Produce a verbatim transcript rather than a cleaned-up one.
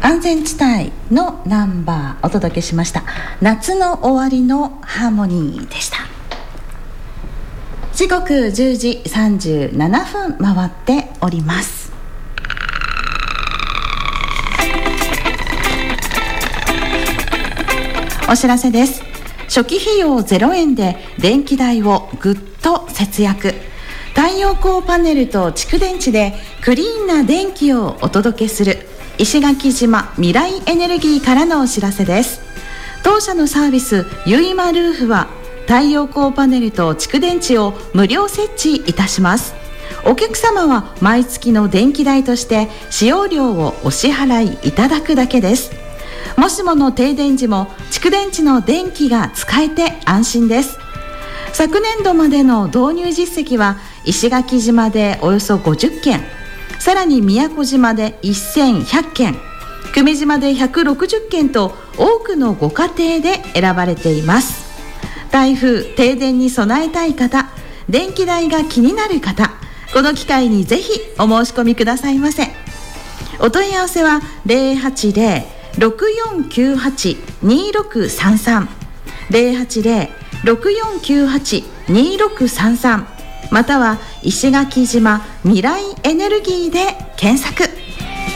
安全地帯のナンバーお届けしました。夏の終わりのハーモニーでした。時刻じゅうじさんじゅうななふん回っております。お知らせです。初期費用ゼロえんで電気代をぐっと節約。太陽光パネルと蓄電池でクリーンな電気をお届けする石垣島未来エネルギーからのお知らせです。当社のサービスゆいまルーフは太陽光パネルと蓄電池を無料設置いたします。お客様は毎月の電気代として使用料をお支払いいただくだけです。もしもの停電時も蓄電池の電気が使えて安心です。昨年度までの導入実績は石垣島でおよそごじゅっけん、さらに宮古島でせんひゃっけん、久米島でひゃくろくじゅっけんと多くのご家庭で選ばれています。台風、停電に備えたい方、電気代が気になる方、この機会にぜひお申し込みくださいませ。お問い合わせは ゼロはちゼロ ろくよんきゅうはち にろくさんさん ゼロはちゼロ ろくよんきゅうはち にろくさんさんまたは石垣島未来エネルギーで検索。